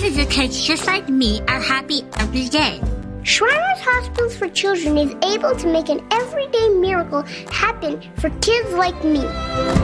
Thousands of kids just like me are happy every day. Shriners Hospitals for Children is able to make an everyday miracle happen for kids like me.